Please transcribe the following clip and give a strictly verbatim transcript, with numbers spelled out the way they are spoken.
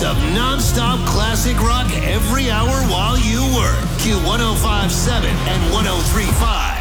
of non-stop classic rock every hour while you work. Q one oh five point seven and one oh three point five.